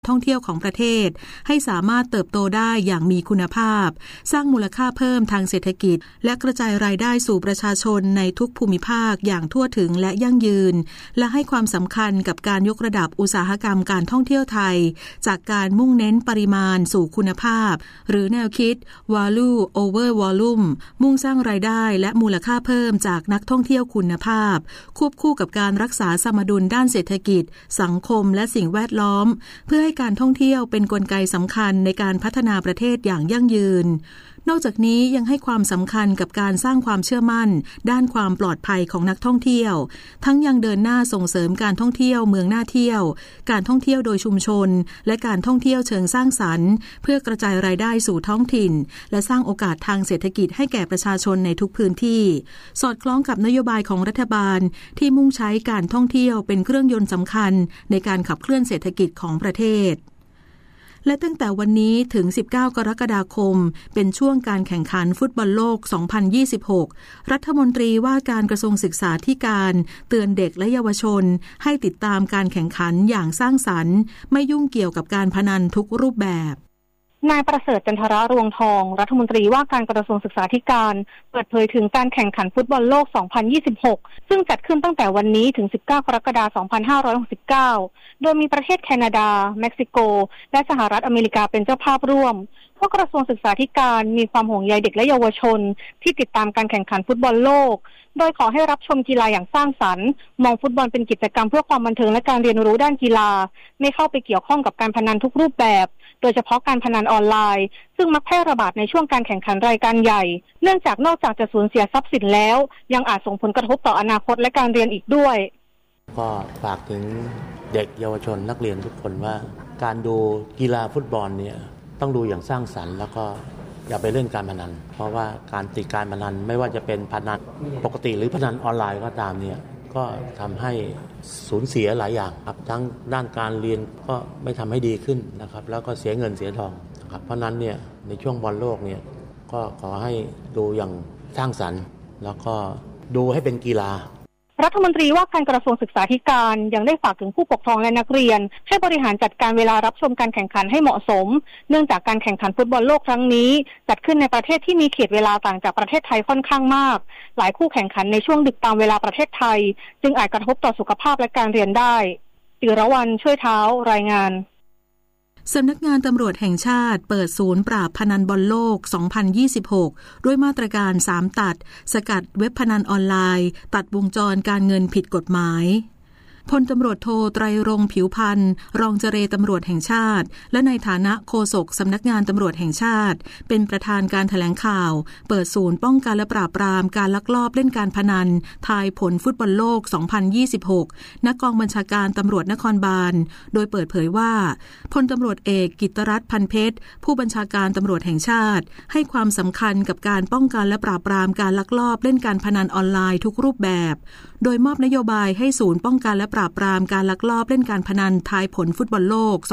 ท่องเที่ยวของประเทศให้สามารถเติบโตได้อย่างมีคุณภาพสร้างมูลค่าเพิ่มทางเศรษฐกิจและกระจายรายได้สู่ประชาชนในทุกภูมิภาคอย่างทั่วถึงและยั่งยืนและให้ความสำคัญกับการยกระดับอุตสาหกรรมการท่องเที่ยวไทยจากการมุ่งเน้นปริมาณสู่คุณภาพหรือแนวคิด Value over Volume มุ่งสร้างรายได้และมูลค่าเพิ่มจากนักท่องเที่ยวคุณภาพควบคู่กับการรักษาสมดุลด้านเศรษฐกิจสังคมและสิ่งแวดล้อมเพื่อให้การท่องเที่ยวเป็นกลไกสำคัญในการพัฒนาประเทศอย่างยั่งยืนนอกจากนี้ยังให้ความสำคัญกับการสร้างความเชื่อมั่นด้านความปลอดภัยของนักท่องเที่ยวทั้งยังเดินหน้าส่งเสริมการท่องเที่ยวเมืองน่าเที่ยวการท่องเที่ยวโดยชุมชนและการท่องเที่ยวเชิงสร้างสรรค์เพื่อกระจายรายได้สู่ท้องถิ่นและสร้างโอกาสทางเศรษฐกิจให้แก่ประชาชนในทุกพื้นที่สอดคล้องกับนโยบายของรัฐบาลที่มุ่งใช้การท่องเที่ยวเป็นเครื่องยนต์สำคัญในการขับเคลื่อนเศรษฐกิจของประเทศและตั้งแต่วันนี้ถึง19กรกฎาคมเป็นช่วงการแข่งขันฟุตบอลโลก2026รัฐมนตรีว่าการกระทรวงศึกษาธิการเตือนเด็กและเยาวชนให้ติดตามการแข่งขันอย่างสร้างสรรค์ไม่ยุ่งเกี่ยวกับการพนันทุกรูปแบบนายประเสริฐจันทรรวงทองรัฐมนตรีว่าการกระทรวงศึกษาธิการเปิดเผยถึงการแข่งขันฟุตบอลโลก2026ซึ่งจัดขึ้นตั้งแต่วันนี้ถึง19กรกฎาคม2569โดยมีประเทศแคนาดาเม็กซิโกและสหรัฐอเมริกาเป็นเจ้าภาพร่วมเพราะกระทรวงศึกษาธิการมีความห่วงใยเด็กและเยาวชนที่ติดตามการแข่งขันฟุตบอลโลกโดยขอให้รับชมกีฬาอย่างสร้างสรรค์มองฟุตบอลเป็นกิจกรรมเพื่อความบันเทิงและการเรียนรู้ด้านกีฬาไม่เข้าไปเกี่ยวข้องกับการพนันทุกรูปแบบโดยเฉพาะการพนันออนไลน์ซึ่งมักแพร่ระบาดในช่วงการแข่งขันรายการใหญ่เนื่องจากนอกจากจะสูญเสียทรัพย์สินแล้วยังอาจส่งผลกระทบต่ออนาคตและการเรียนอีกด้วยก็ฝากถึงเด็กเยาวชนนักเรียนทุกคนว่าการดูกีฬาฟุตบอลเนี่ยต้องดูอย่างสร้างสรรค์แล้วก็อย่าไปเล่นการพนันเพราะว่าการติดการพนันไม่ว่าจะเป็นพนันปกติหรือพนันออนไลน์ก็ตามเนี่ยก็ทำให้สูญเสียหลายอย่างครับทั้งด้านการเรียนก็ไม่ทำให้ดีขึ้นนะครับแล้วก็เสียเงินเสียทองนะครับเพราะนั้นเนี่ยในช่วงบอลโลกเนี่ยก็ขอให้ดูอย่างสร้างสรรค์แล้วก็ดูให้เป็นกีฬารัฐมนตรีว่าการกระทรวงศึกษาธิการยังได้ฝากถึงผู้ปกครองและนักเรียนให้บริหารจัดการเวลารับชมการแข่งขันให้เหมาะสมเนื่องจากการแข่งขันฟุตบอลโลกครั้งนี้จัดขึ้นในประเทศที่มีเขตเวลาต่างจากประเทศไทยค่อนข้างมากหลายคู่แข่งขันในช่วงดึกตามเวลาประเทศไทยจึงอาจกระทบต่อสุขภาพและการเรียนได้จิรวรรณช่วยเท้ารายงานสำนักงานตำรวจแห่งชาติเปิดศูนย์ปราบพนันบอลโลก2026ด้วยมาตรการ3ตัดสกัดเว็บพนันออนไลน์ตัดวงจรการเงินผิดกฎหมายพลตำรวจโทไตรรงค์ผิวพันธ์รองเจรตำรวจแห่งชาติและในฐานะโฆษกสำนักงานตำรวจแห่งชาติเป็นประธานการแถลงข่าวเปิดศูนย์ป้องกันและปราบปรามการลักลอบเล่นการพนันทายผลฟุตบอลโลก2026ณกองบัญชาการตำรวจนครบาลโดยเปิดเผยว่าพลตำรวจเอกกิตติรัตน์พันเพชรผู้บัญชาการตำรวจแห่งชาติให้ความสำคัญกับการป้องกันและปราบปรามการลักลอบเล่นการพนันออนไลน์ทุกรูปแบบโดยมอบนโยบายให้ศูนย์ป้องกันและปราบปรามการลักลอบเล่นการพนันทายผลฟุตบอลโลก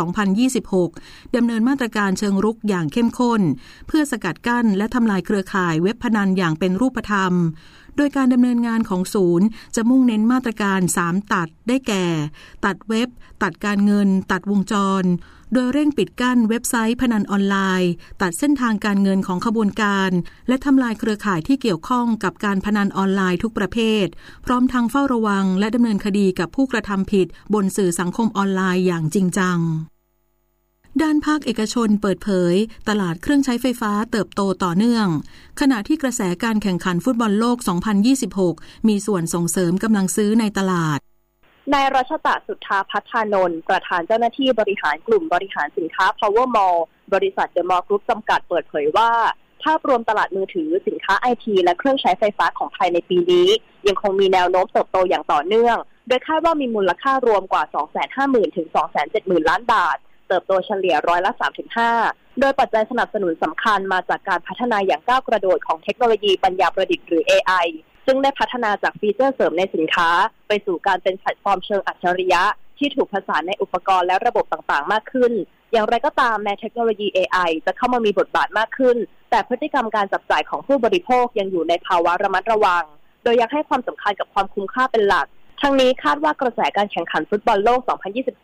2026ดำเนินมาตรการเชิงรุกอย่างเข้มข้นเพื่อสกัดกั้นและทำลายเครือข่ายเว็บพนันอย่างเป็นรูปธรรมโดยการดำเนินงานของศูนย์จะมุ่งเน้นมาตรการ3ตัดได้แก่ตัดเว็บตัดการเงินตัดวงจรโดยเร่งปิดกั้นเว็บไซต์พนันออนไลน์ตัดเส้นทางการเงินของขบวนการและทำลายเครือข่ายที่เกี่ยวข้องกับการพนันออนไลน์ทุกประเภทพร้อมทั้งเฝ้าระวังและดำเนินคดีกับผู้กระทำผิดบนสื่อสังคมออนไลน์อย่างจริงจังด้านภาคเอกชนเปิดเผยตลาดเครื่องใช้ไฟฟ้าเติบโตต่อเนื่องขณะที่กระแสการแข่งขันฟุตบอลโลก2026มีส่วนส่งเสริมกำลังซื้อในตลาดนายรัชตะสุทธาพัฒนนท์ประธานเจ้าหน้าที่บริหารกลุ่มบริหารสินค้า Power Mall บริษัท The Mall Group จำกัดเปิดเผยว่าภาพรวมตลาดมือถือสินค้า IT และเครื่องใช้ไฟฟ้าของไทยในปีนี้ยังคงมีแนวโน้มเติบโตอย่างต่อเนื่องโดยคาดว่ามีมูลค่ารวมกว่า 250,000 ถึง 270,000 ล้านบาทเติบโตเฉลี่ย3-5%โดยปัจจัยสนับสนุนสำคัญมาจากการพัฒนาอย่างก้าวกระโดดของเทคโนโลยีปัญญาประดิษฐ์หรือ AI ซึ่งได้พัฒนาจากฟีเจอร์เสริมในสินค้าไปสู่การเป็นแพลตฟอร์มเชิงอัจฉริยะที่ถูกผสานในอุปกรณ์และระบบต่างๆมากขึ้นอย่างไรก็ตามแม้เทคโนโลยี AI จะเข้ามามีบทบาทมากขึ้นแต่พฤติกรรมการจับจ่ายของผู้บริโภคยังอยู่ในภาวะระมัดระวังโดยยังให้ความสำคัญกับความคุ้มค่าเป็นหลักทั้งนี้คาดว่ากระแสการแข่งขันฟุตบอลโลก2026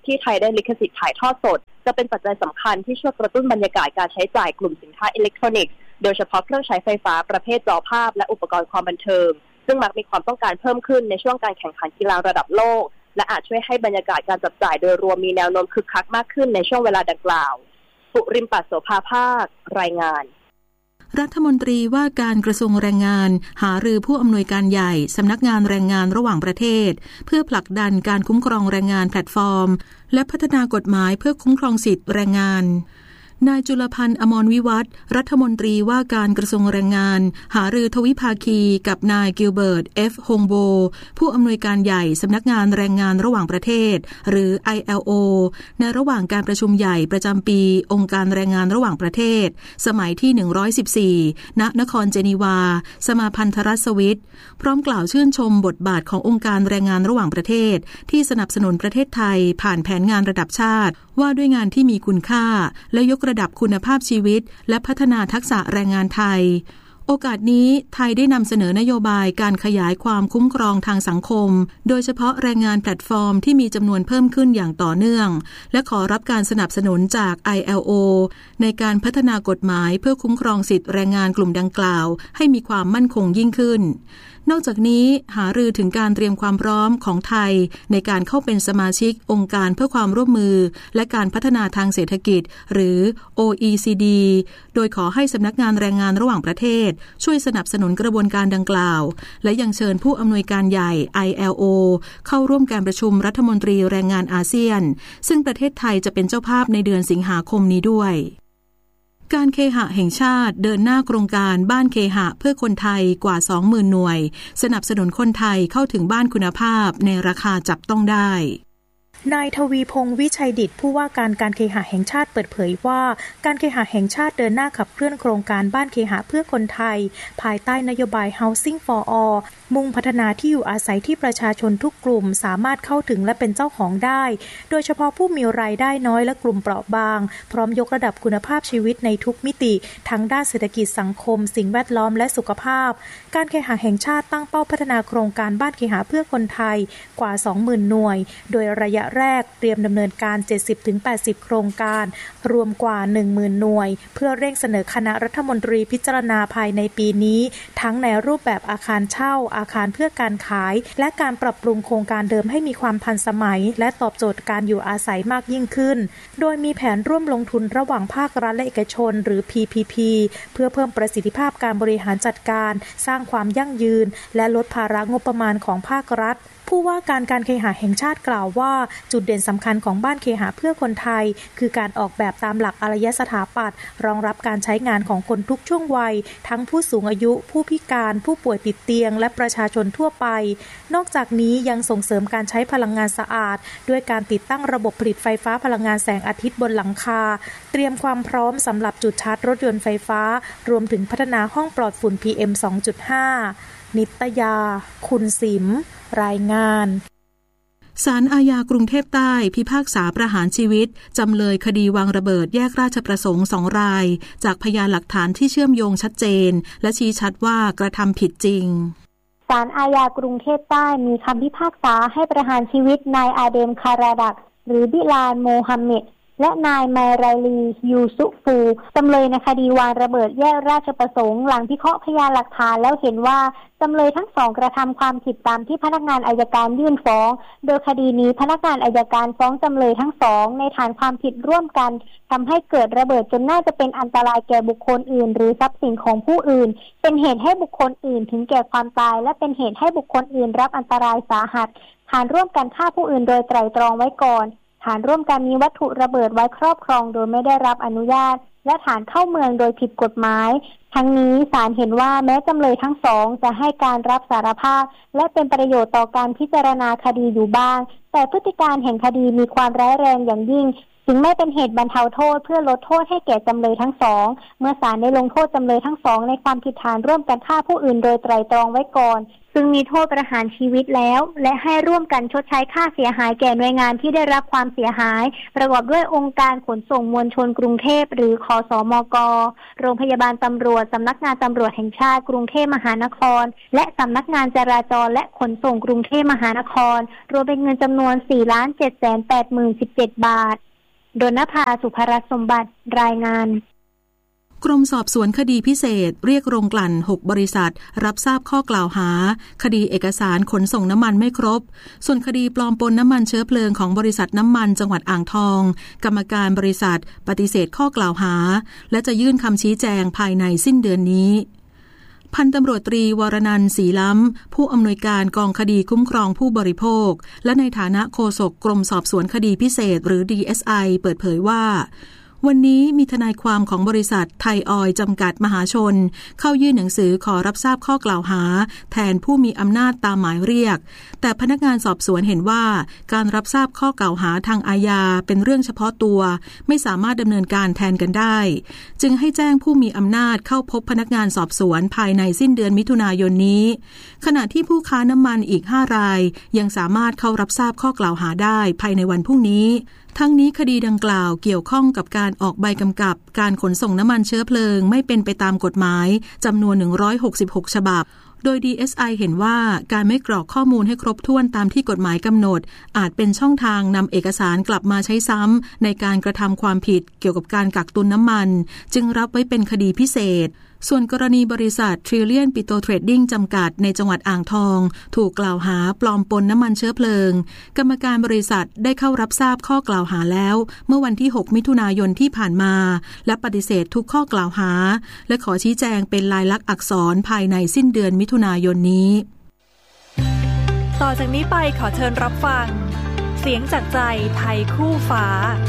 ที่ไทยได้ลิขสิทธิ์ถ่ายทอดสดจะเป็นปัจจัยสำคัญที่ช่วยกระตุ้นบรรยากาศการใช้จ่ายกลุ่มสินค้าอิเล็กทรอนิกส์โดยเฉพาะเครื่องใช้ไฟฟ้าประเภทจอภาพและอุปกรณ์ความบันเทิงซึ่งมักมีความต้องการเพิ่มขึ้นในช่วงการแข่งขันกีฬาระดับโลกและอาจช่วยให้บรรยากาศการจับจ่ายโดยรวมมีแนวโน้มคึกคักมากขึ้นในช่วงเวลาดังกล่าวสุริมปัสโสภาภาครายงานรัฐมนตรีว่าการกระทรวงแรงงานหารือผู้อำนวยการใหญ่สำนักงานแรงงานระหว่างประเทศเพื่อผลักดันการคุ้มครองแรงงานแพลตฟอร์มและพัฒนากฎหมายเพื่อคุ้มครองสิทธิแรงงานนายจุลพันธ์อมรวิวัฒน์รัฐมนตรีว่าการกระทรวงแรงงานหารือทวิภาคีกับนายกิลเบิร์ต F. ฮงโบผู้อำนวยการใหญ่สำนักงานแรงงานระหว่างประเทศหรือ ILO ในระหว่างการประชุมใหญ่ประจำปีองค์การแรงงานระหว่างประเทศสมัยที่114ณนครเจนีวาสมาพันธรัฐสวิสพร้อมกล่าวชื่นชมบทบาทขององค์การแรงงานระหว่างประเทศที่สนับสนุนประเทศไทยผ่านแผนงานระดับชาติว่าด้วยงานที่มีคุณค่าและยกระดับคุณภาพชีวิตและพัฒนาทักษะแรงงานไทยโอกาสนี้ไทยได้นำเสนอนโยบายการขยายความคุ้มครองทางสังคมโดยเฉพาะแรงงานแพลตฟอร์มที่มีจำนวนเพิ่มขึ้นอย่างต่อเนื่องและขอรับการสนับสนุนจาก ILO ในการพัฒนากฎหมายเพื่อคุ้มครองสิทธิแรงงานกลุ่มดังกล่าวให้มีความมั่นคงยิ่งขึ้นนอกจากนี้หารือถึงการเตรียมความพร้อมของไทยในการเข้าเป็นสมาชิกองค์การเพื่อความร่วมมือและการพัฒนาทางเศรษฐกิจหรือ OECD โดยขอให้สำนักงานแรงงานระหว่างประเทศช่วยสนับสนุนกระบวนการดังกล่าวและยังเชิญผู้อำนวยการใหญ่ ILO เข้าร่วมการประชุมรัฐมนตรีแรงงานอาเซียนซึ่งประเทศไทยจะเป็นเจ้าภาพในเดือนสิงหาคมนี้ด้วยการเคหะแห่งชาติเดินหน้าโครงการบ้านเคหะเพื่อคนไทยกว่า 20,000 หน่วยสนับสนุนคนไทยเข้าถึงบ้านคุณภาพในราคาจับต้องได้นายทวีพงษ์วิชัยดิษฐ์ผู้ว่าการเคหะแห่งชาติเปิดเผยว่าการเคหะแห่งชาติเดินหน้าขับเคลื่อนโครงการบ้านเคหะเพื่อคนไทยภายใต้นโยบาย Housing for All มุ่งพัฒนาที่อยู่อาศัยที่ประชาชนทุกกลุ่มสามารถเข้าถึงและเป็นเจ้าของได้โดยเฉพาะผู้มีรายได้น้อยและกลุ่มเปราะบางพร้อมยกระดับคุณภาพชีวิตในทุกมิติทั้งด้านเศรษฐกิจสังคมสิ่งแวดล้อมและสุขภาพการเคหะแห่งชาติตั้งเป้าพัฒนาโครงการบ้านเคหะเพื่อคนไทยกว่า 20,000 หน่วยโดยระยะแรกเตรียมดำเนินการ 70-80 โครงการรวมกว่า 10,000 หน่วยเพื่อเร่งเสนอคณะรัฐมนตรีพิจารณาภายในปีนี้ทั้งในรูปแบบอาคารเช่าอาคารเพื่อการขายและการปรับปรุงโครงการเดิมให้มีความทันสมัยและตอบโจทย์การอยู่อาศัยมากยิ่งขึ้นโดยมีแผนร่วมลงทุนระหว่างภาครัฐและเอกชนหรือ PPP เพื่อเพิ่มประสิทธิภาพการบริหารจัดการสร้างความยั่งยืนและลดภาระงบประมาณของภาครัฐผู้ว่าการเคหะแห่งชาติกล่าวว่าจุดเด่นสำคัญของบ้านเคหะเพื่อคนไทยคือการออกแบบตามหลักอารยสถาปัตย์รองรับการใช้งานของคนทุกช่วงวัยทั้งผู้สูงอายุผู้พิการผู้ป่วยติดเตียงและประชาชนทั่วไปนอกจากนี้ยังส่งเสริมการใช้พลังงานสะอาดด้วยการติดตั้งระบบผลิตไฟฟ้าพลังงานแสงอาทิตย์บนหลังคาเตรียมความพร้อมสำหรับจุดชาร์จรถยนต์ไฟฟ้ารวมถึงพัฒนาห้องปลอดฝุ่น PM 2.5 นิตยาคุณสิมรายงานศาลอาญากรุงเทพใต้พิพากษาประหารชีวิตจำเลยคดีวางระเบิดแยกราชประสงค์2 รายจากพยานหลักฐานที่เชื่อมโยงชัดเจนและชี้ชัดว่ากระทำผิดจริงศาลอาญากรุงเทพใต้มีคำพิพากษาให้ประหารชีวิตนายอาเดมคาราดักหรือบิลาลโมฮัมเหม็ดและนายไมไรลียูซุฟูจำเลยในคดีวางระเบิดแยกราชประสงค์หลังพิเคราะห์พยานหลักฐานแล้วเห็นว่าจำเลยทั้งสองกระทำความผิดตามที่พนักงานอัยการยื่นฟ้องโดยคดีนี้พนักงานอัยการฟ้องจำเลยทั้งสองในฐานความผิดร่วมกันทำให้เกิดระเบิดจนน่าจะเป็นอันตรายแก่บุคคลอื่นหรือทรัพย์สินของผู้อื่นเป็นเหตุให้บุคคลอื่นถึงแก่ความตายและเป็นเหตุให้บุคคลอื่นรับอันตรายสาหัสฐานร่วมกันฆ่าผู้อื่นโดยไตร่ตรองไว้ก่อนฐานร่วมกันมีวัตถุระเบิดไว้ครอบครองโดยไม่ได้รับอนุญาตและฐานเข้าเมืองโดยผิดกฎหมายทั้งนี้ศาลเห็นว่าแม้จำเลยทั้งสองจะให้การรับสารภาพและเป็นประโยชน์ต่อการพิจารณาคดีอยู่บ้างแต่พฤติการแห่งคดีมีความร้ายแรงอย่างยิ่งจึงไม่เป็นเหตุบรรเทาโทษเพื่อลดโทษให้แก่จำเลยทั้งสองเมื่อศาลได้ลงโทษจำเลยทั้งสองในความผิดฐานร่วมกันฆ่าผู้อื่นโดยไตร่ตรองไว้ก่อนซึ่งมีโทษประหารชีวิตแล้วและให้ร่วมกันชดใช้ค่าเสียหายแก่หน่วยงานที่ได้รับความเสียหายประกอบด้วยองค์การขนส่งมวลชนกรุงเทพหรือคสมก.โรงพยาบาลตำรวจสำนักงานตำรวจแห่งชาติกรุงเทพมหานครและสำนักงานจราจรและขนส่งกรุงเทพมหานครรวมเป็นเงินจำนวน 4,780,17 บาทดลภา สุภรัตน์สมบัติรายงานกรมสอบสวนคดีพิเศษเรียกโรงกลั่น6บริษัทรับทราบข้อกล่าวหาคดีเอกสารขนส่งน้ำมันไม่ครบส่วนคดีปลอมปนน้ำมันเชื้อเพลิงของบริษัทน้ำมันจังหวัดอ่างทองกรรมการบริษัทปฏิเสธข้อกล่าวหาและจะยื่นคำชี้แจงภายในสิ้นเดือนนี้พันตำรวจตรีวรนันท์ศรีล้ำผู้อำนวยการกองคดีคุ้มครองผู้บริโภคและในฐานะโฆษกกรมสอบสวนคดีพิเศษหรือ DSI เปิดเผยว่าวันนี้มีทนายความของบริษัทไทยออยล์จำกัดมหาชนเข้ายื่นหนังสือขอรับทราบข้อกล่าวหาแทนผู้มีอำนาจตามหมายเรียกแต่พนักงานสอบสวนเห็นว่าการรับทราบข้อกล่าวหาทางอาญาเป็นเรื่องเฉพาะตัวไม่สามารถดำเนินการแทนกันได้จึงให้แจ้งผู้มีอำนาจเข้าพบพนักงานสอบสวนภายในสิ้นเดือนมิถุนายนนี้ขณะที่ผู้ค้าน้ำมันอีก5รายยังสามารถเข้ารับทราบข้อกล่าวหาได้ภายในวันพรุ่งนี้ทั้งนี้คดีดังกล่าวเกี่ยวข้องกับการออกใบกำกับการขนส่งน้ำมันเชื้อเพลิงไม่เป็นไปตามกฎหมายจำนวน166ฉบับโดย DSI เห็นว่าการไม่กรอกข้อมูลให้ครบถ้วนตามที่กฎหมายกำหนดอาจเป็นช่องทางนำเอกสารกลับมาใช้ซ้ำในการกระทำความผิดเกี่ยวกับการกักตุนน้ำมันจึงรับไว้เป็นคดีพิเศษส่วนกรณีบริษัท Trillion Petro Trading จำกัดในจังหวัดอ่างทองถูกกล่าวหาปลอมปนน้ำมันเชื้อเพลิงกรรมการบริษัทได้เข้ารับทราบข้อกล่าวหาแล้วเมื่อวันที่6มิถุนายนที่ผ่านมาและปฏิเสธทุกข้อกล่าวหาและขอชี้แจงเป็นลายลักษณ์อักษรภายในสิ้นเดือนมิถุนายนนี้ต่อจากนี้ไปขอเชิญรับฟังเสียงจากใจไทยคู่ฟ้า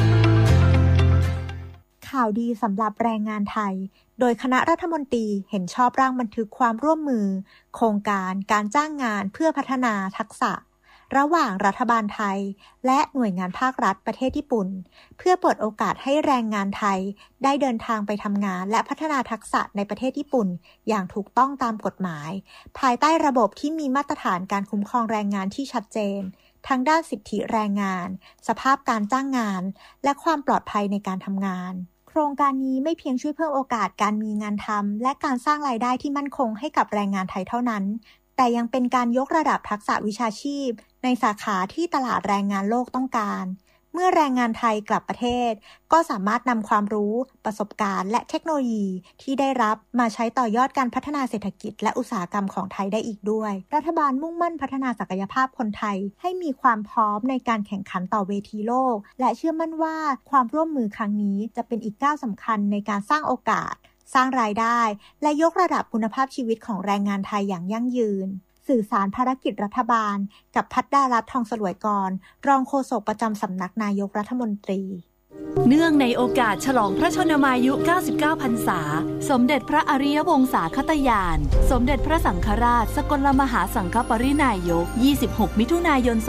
ข่าวดีสำหรับแรงงานไทยโดยคณะรัฐมนตรีเห็นชอบร่างบันทึกความร่วมมือโครงการการจ้างงานเพื่อพัฒนาทักษะระหว่างรัฐบาลไทยและหน่วยงานภาครัฐประเทศญี่ปุ่นเพื่อเปิดโอกาสให้แรงงานไทยได้เดินทางไปทำงานและพัฒนาทักษะในประเทศญี่ปุ่นอย่างถูกต้องตามกฎหมายภายใต้ระบบที่มีมาตรฐานการคุ้มครองแรงงานที่ชัดเจนทั้งด้านสิทธิแรงงานสภาพการจ้างงานและความปลอดภัยในการทำงานโครงการนี้ไม่เพียงช่วยเพิ่มโอกาสการมีงานทำและการสร้างรายได้ที่มั่นคงให้กับแรงงานไทยเท่านั้นแต่ยังเป็นการยกระดับทักษะวิชาชีพในสาขาที่ตลาดแรงงานโลกต้องการเมื่อแรงงานไทยกลับประเทศก็สามารถนำความรู้ประสบการณ์และเทคโนโลยีที่ได้รับมาใช้ต่อยอดการพัฒนาเศรษฐกิจและอุตสาหกรรมของไทยได้อีกด้วยรัฐบาลมุ่งมั่นพัฒนาศักยภาพคนไทยให้มีความพร้อมในการแข่งขันต่อเวทีโลกและเชื่อมั่นว่าความร่วมมือครั้งนี้จะเป็นอีกก้าวสำคัญในการสร้างโอกาสสร้างรายได้และยกระดับคุณภาพชีวิตของแรงงานไทยอย่างยั่งยืนสื่อสารภารกิจรัฐบาลกับภัทรดารัตน์ทองสลวยกรรองโฆษกประจำสำนักนายกรัฐมนตรีเนื่องในโอกาสฉลองพระชนมายุ99พรรษาสมเด็จพระอริยวงศาคตญาณสมเด็จพระสังฆราชสกลมหาสังฆปรินายก26มิถุนายน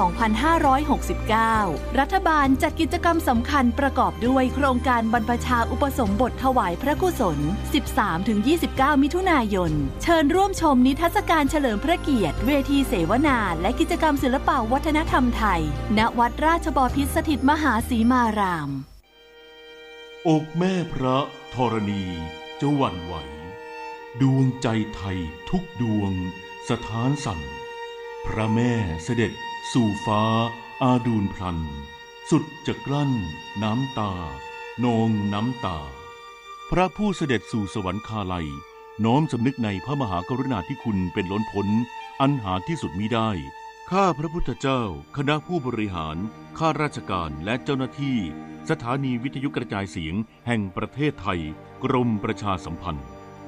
2569รัฐบาลจัดกิจกรรมสำคัญประกอบด้วยโครงการบรรพชาอุปสมบทถวายพระกุศล 13-29 มิถุนายนเชิญร่วมชมนิทรรศการเฉลิมพระเกียรติเวทีเสวนาและกิจกรรมศิลปวัฒนธรรมไทยณวัดราชบพิตรสถิตมหาสีมารามอกแม่พระธรณีจะหวั่นไหวดวงใจไทยทุกดวงสถานสั่นพระแม่เสด็จสู่ฟ้าอาดูลพลันสุดจะกลั้นน้ำตานองน้ำตาพระผู้เสด็จสู่สวรรคาลัยน้อมสำนึกในพระมหากรุณาธิคุณเป็นล้นพ้นอันหาที่สุดมิได้ข้าพระพุทธเจ้าคณะผู้บริหารข้าราชการและเจ้าหน้าที่สถานีวิทยุกระจายเสียงแห่งประเทศไทยกรมประชาสัมพันธ์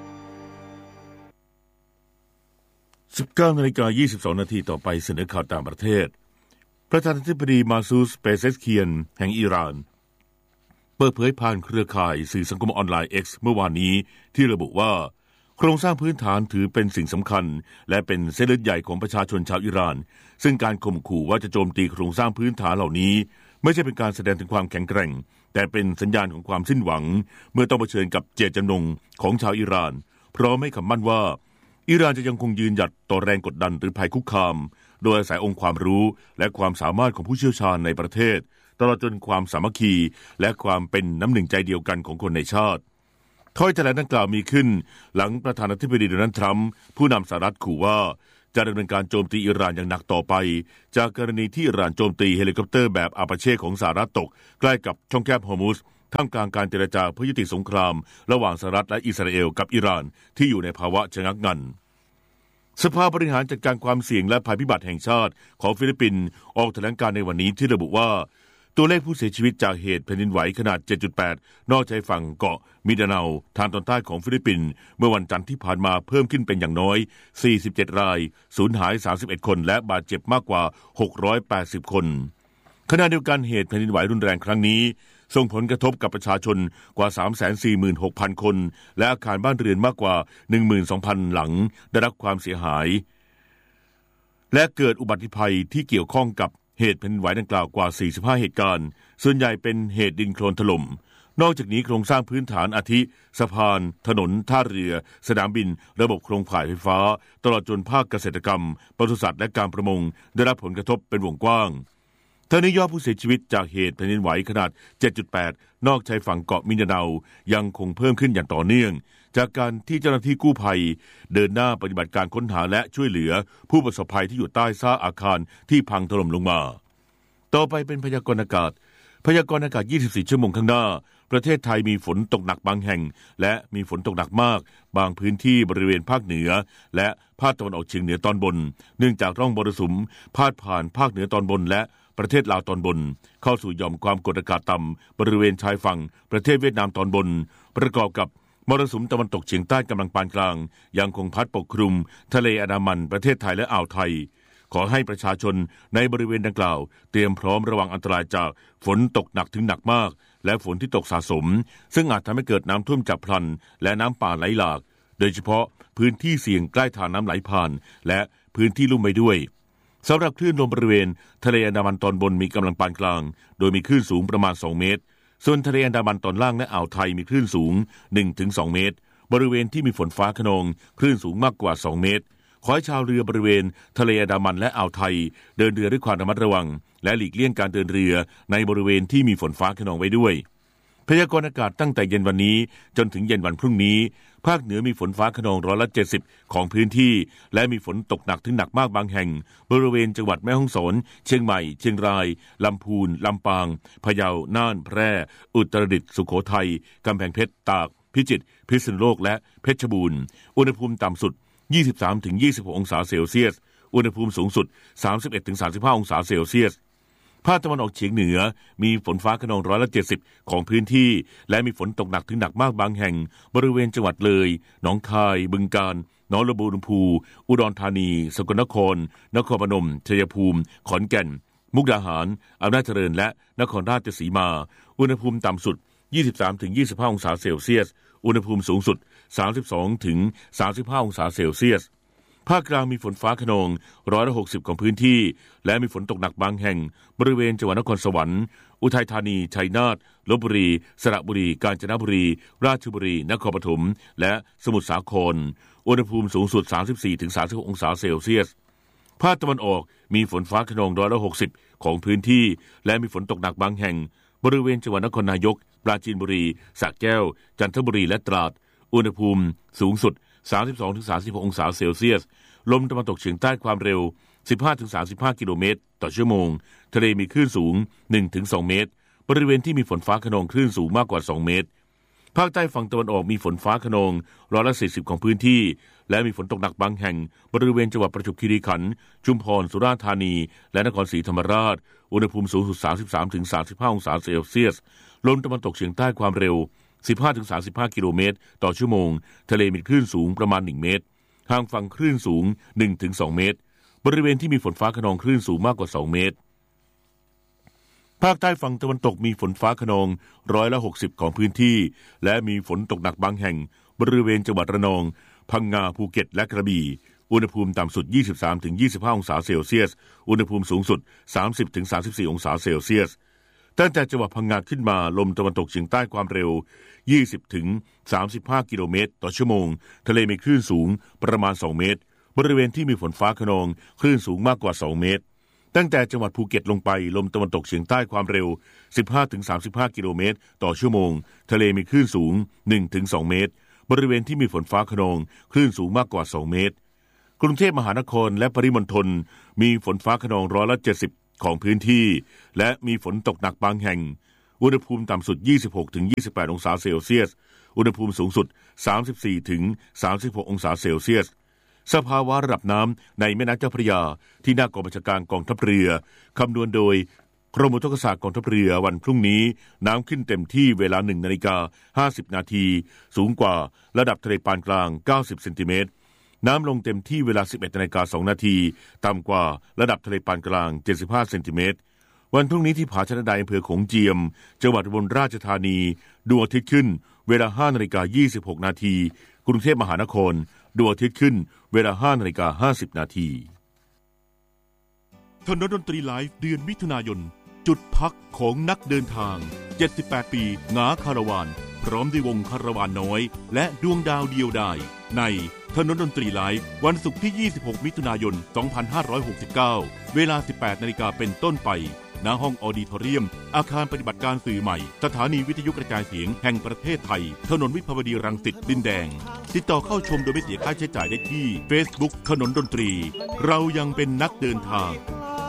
19:22 น.ต่อไปเสนอข่าวต่างประเทศประธานาธิบดีมาซูส เปเซชเคียนแห่งอิหร่านเปิดเผยผ่านเครือข่ายสื่อสังคมออนไลน์ X เมื่อวานนี้ที่ระบุว่าโครงสร้างพื้นฐานถือเป็นสิ่งสำคัญและเป็นเส้นเลือดใหญ่ของประชาชนชาวอิหร่านซึ่งการข่มขู่ว่าจะโจมตีโครงสร้างพื้นฐานเหล่านี้ไม่ใช่เป็นการแสดงถึงความแข็งแกร่งแต่เป็นสัญญาณของความสิ้นหวังเมื่อต้องเผชิญกับเจตจำนงของชาวอิหร่านพร้อมให้คำมั่นว่าอิหร่านจะยังคงยืนหยัดต่อแรงกดดันหรือภัยคุกคามโดยอาศัยองค์ความรู้และความสามารถของผู้เชี่ยวชาญในประเทศตลอดจนความสามัคคีและความเป็นน้ำหนึ่งใจเดียวกันของคนในชาติถ้อยแถลงดังกล่าวมีขึ้นหลังประธานาธิบดีโดนัลด์ทรัมป์ผู้นำสหรัฐขู่ว่าจะดำเนินการโจมตีอิหร่านอย่างหนักต่อไปจากกรณีที่อิหร่านโจมตีเฮลิคอปเตอร์แบบอาปาเช่ของสหรัฐตกใกล้กับช่องแคบฮอร์มุซท่ามกลางการเจรจาเพื่อยุติสงครามระหว่างสหรัฐและอิสราเอลกับอิหร่านที่อยู่ในภาวะชะงักงันสภาบริหารจัดการความเสี่ยงและภัยพิบัติแห่งชาติของฟิลิปปินส์ออกแถลงการในวันนี้ที่ระบุว่าตัวเลขผู้เสียชีวิตจากเหตุแผ่นดินไหวขนาด 7.8 นอกชายฝั่งเกาะมินดาเนาทางตอนใต้ของฟิลิปปินส์เมื่อวันจันทร์ที่ผ่านมาเพิ่มขึ้นเป็นอย่างน้อย47รายสูญหาย31คนและบาดเจ็บมากกว่า680คนขณะเดียวกันเหตุแผ่นดินไหวรุนแรงครั้งนี้ส่งผลกระทบกับประชาชนกว่า 346,000 คนและอาคารบ้านเรือนมากกว่า 12,000 หลังได้รับความเสียหายและเกิดอุบัติภัยที่เกี่ยวข้องกับเหตุแผ่นดินไหวดังกล่าวกว่า45เหตุการณ์ส่วนใหญ่เป็นเหตุดินโคลนถล่มนอกจากนี้โครงสร้างพื้นฐานอาทิสะพานถนนท่าเรือสนามบินระบบโครงข่ายไฟฟ้าตลอดจนภาคเกษตรกรรมปศุสัตว์และการประมงได้รับผลกระทบเป็นวงกว้างทั้งนี้ยอดผู้เสียชีวิตจากเหตุแผ่นดินไหวขนาด 7.8 นอกชายฝั่งเกาะมินดาเนายังคงเพิ่มขึ้นอย่างต่อเนื่องจากการที่เจ้าหน้าที่กู้ภัยเดินหน้าปฏิบัติการค้นหาและช่วยเหลือผู้ประสบภัยที่อยู่ใต้ซากอาคารที่พังถล่มลงมาต่อไปเป็นพยากรณ์อากาศ24 ชั่วโมงข้างหน้าประเทศไทยมีฝนตกหนักบางแห่งและมีฝนตกหนักมากบางพื้นที่บริเวณภาคเหนือและภาคตะวันออกเฉียงเหนือตอนบนเนื่องจากร่องมรสุมพาดผ่านภาคเหนือตอนบนและประเทศลาวตอนบนเข้าสู่หย่อมความกดอากาศต่ำบริเวณชายฝั่งประเทศเวียดนามตอนบนประกอบกับมรสุมตะวันตกเฉียงใต้กำลังปานกลางยังคงพัดปกคลุมทะเลอันดามันประเทศไทยและอ่าวไทยขอให้ประชาชนในบริเวณดังกล่าวเตรียมพร้อมระวังอันตรายจากฝนตกหนักถึงหนักมากและฝนที่ตกสะสมซึ่งอาจทำให้เกิดน้ำท่วมฉับพลันและน้ำป่าไหลหลากโดยเฉพาะพื้นที่เสี่ยงใกล้ทางน้ำไหลผ่านและพื้นที่ลุ่มไปด้วยสำหรับคลื่นลมบริเวณทะเลอันดามันตอนบนมีกำลังปานกลางโดยมีคลื่นสูงประมาณ2เมตรส่วนทะเลอันดามันตอนล่างและอ่าวไทยมีคลื่นสูง 1-2 เมตรบริเวณที่มีฝนฟ้าคะนองคลื่นสูงมากกว่า2เมตรขอให้ชาวเรือบริเวณทะเลอันดามันและอ่าวไทยเดินเรือด้วยความระมัดระวังและหลีกเลี่ยงการเดินเรือในบริเวณที่มีฝนฟ้าคะนองไว้ด้วยพยากรณ์อากาศตั้งแต่เย็นวันนี้จนถึงเย็นวันพรุ่งนี้ภาคเหนือมีฝนฟ้าคะนอง70%ของพื้นที่และมีฝนตกหนักถึงหนักมากบางแห่งบริเวณจังหวัดแม่ฮ่องสอนเชียงใหม่เชียงรายลำพูนลำปางพะเยาน่านแพร่อุตรดิตถ์สุโขทัยกำแพงเพชรตากพิจิตรพิษณุโลกและเพชรบูรณ์อุณหภูมิต่ำสุด23-26 องศาเซลเซียสอุณหภูมิสูงสุด 31-35 องศาเซลเซียสภาคตะวันออกเฉียงเหนือมีฝนฟ้าคะนอง70%ของพื้นที่และมีฝนตกหนักถึงหนักมากบางแห่งบริเวณจังหวัดเลยหนองคายบึงกาฬหนองบัวลำพูอุดรธานีสกลนครนครพนมชัยภูมิขอนแก่นมุกดาหารอำนาจเจริญและนครราชสีมาอุณหภูมิต่ำสุด 23-25 องศาเซลเซียสอุณหภูมิสูงสุด 32-35 องศาเซลเซียสภาคกลางมีฝนฟ้าคะนอง60%ของพื้นที่และมีฝนตกหนักบางแห่งบริเวณจังหวัดนครสวรรค์อุทัยธานีชัยนาทลพบุรีสระบุรีกาญจนบุรีราชบุรีนครปฐมและสมุทรสาครอุณหภูมิสูงสุด 34-36 องศาเซลเซียสภาคตะวันออกมีฝนฟ้าคะนอง60%ของพื้นที่และมีฝนตกหนักบางแห่งบริเวณจังหวัดนครนายกปราจีนบุรีสระแก้วจันทบุรีและตราดอุณหภูมิสูงสุด 32-36 องศาเซลเซียสลมตะวันตกเฉียงใต้ความเร็ว 15-35 กิโลเมตรต่อชั่วโมงทะเลมีคลื่นสูง 1-2 เมตรบริเวณที่มีฝนฟ้าคะนองคลื่นสูงมากกว่า2เมตรภาคใต้ฝั่งตะวันออกมีฝนฟ้าคะนอง40%ของพื้นที่และมีฝนตกหนักบางแห่งบริเวณจังหวัดประจวบคีรีขันธ์ชุมพรสุราษฎร์ธานีและนครศรีธรรมราชอุณหภูมิสูงสุด 33-35 องศาเซลเซียสลมตะวันตกเฉียงใต้ความเร็ว 15-35 กิโลเมตรต่อชั่วโมงทะเลมีคลื่นสูงประมาณ1เมตรห่างฝั่งคลื่นสูง 1-2 เมตรบริเวณที่มีฝนฟ้าคะนองคลื่นสูงมากกว่า2เมตรภาคใต้ฝั่งตะวันตกมีฝนฟ้าคะนอง60%ของพื้นที่และมีฝนตกหนักบางแห่งบริเวณจังหวัดระนองพังงาภูเก็ตและกระบี่อุณหภูมิต่ำสุด 23-25 องศาเซลเซียสอุณหภูมิสูงสุด 30-34 องศาเซลเซียสตตั้งแต่จังหวัดพังงาขึ้นมาลมตะวันตกเฉียงใต้ความเร็ว 20-35 กิโลเมตรต่อชั่วโมงทะเลมีคลื่นสูงประมาณ2เมตรบริเวณที่มีฝนฟ้าคะนองคลื่นสูงมากกว่า2เมตรตั้งแต่จังหวัดภูเก็ตลงไปลมตะวันตกเฉียงใต้ความเร็ว 15-35 กิโลเมตรต่อชั่วโมงทะเลมีคลื่นสูง 1-2 เมตรบริเวณที่มีฝนฟ้าคะนองคลื่นสูงมากกว่า2เมตรกรุงเทพมหานครและปริมณฑลมีฝนฟ้าคะนอง170ของพื้นที่และมีฝนตกหนักบางแห่งอุณหภูมิต่ำสุด 26-28 องศาเซลเซียสอุณหภูมิสูงสุด 34-36 องศาเซลเซียสสภาวะระดับน้ำในแม่น้ำเจ้าพระยาที่หน้ากองบัญชาการกองทัพเรือคำนวณโดยกรมอุทกศาสตร์กองทัพเรือวันพรุ่งนี้น้ำขึ้นเต็มที่เวลา 1:50 นาทีสูงกว่าระดับทะเลปานกลาง90เซนติเมตรน้ำลงเต็มที่เวลา 11:02 นาทีต่ำกว่าระดับทะเลปานกลาง75เซนติเมตรวันพรุ่งนี้ที่ผาชะไดอำเภอโขงเจียมจังหวัดอุบลราชธานีดวงอาทิตย์ขึ้นเวลา 5:26 นาทีกรุงเทพมหานครดวงอาทิตย์ขึ้นเวลา 5:50 นาทีถนนดนตรีไลฟ์เดือนมิถุนายนจุดพักของนักเดินทาง78ปีหงาคาราวานพร้อมด้วยวงคาราวานน้อยและดวงดาวเดียวดายในถนนดนตรีไลฟ์วันศุกร์ที่26มิถุนายน2569เวลา 18 นาฬิกาเป็นต้นไปณห้องออดิทอเรียมอาคารปฏิบัติการสื่อใหม่สถานีวิทยุกระจายเสียงแห่งประเทศไทยถนนวิภาวดีรังสิตดินแดงติดต่อเข้าชมโดยไม่เสียค่าใช้จ่ายได้ที่ Facebook ถนนดนตรีเรายังเป็นนักเดินทาง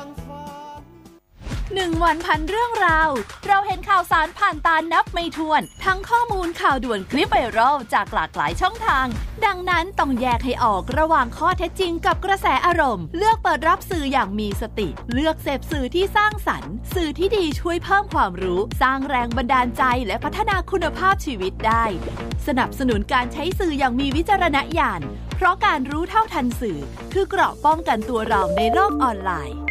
1 วันพันเรื่องราวเราเห็นข่าวสารผ่านตานับไม่ถ้วนทั้งข้อมูลข่าวด่วนคลิปไวรัลจากหลากหลายช่องทางดังนั้นต้องแยกให้ออกระหว่างข้อเท็จจริงกับกระแสอารมณ์เลือกเปิดรับสื่ออย่างมีสติเลือกเสพสื่อที่สร้างสรรค์สื่อที่ดีช่วยเพิ่มความรู้สร้างแรงบันดาลใจและพัฒนาคุณภาพชีวิตได้สนับสนุนการใช้สื่ออย่างมีวิจารณญาณเพราะการรู้เท่าทันสื่อคือเกราะป้องกันตัวเราในโลกออนไลน์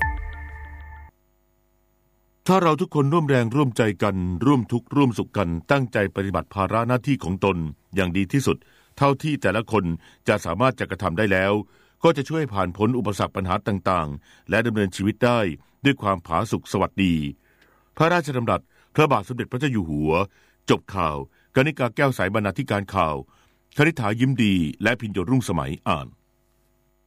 ถ้าเราทุกคนร่วมแรงร่วมใจกันร่วมทุกข์ร่วมสุขกันตั้งใจปฏิบัติภาระหน้าที่ของตนอย่างดีที่สุดเท่าที่แต่ละคนจะสามารถจะกระทำได้แล้วก็จะช่วยผ่านพ้นอุปสรรคปัญหาต่างๆและดำเนินชีวิตได้ด้วยความผาสุกสวัสดีพระราชดำรัสพระบาทสมเด็จพระเจ้าอยู่หัวจบข่าวกนิกาแก้วสายบรรณาธิการข่าวคณิษฐายิ้มดีและพิญโยรุ่งสมัยอ่าน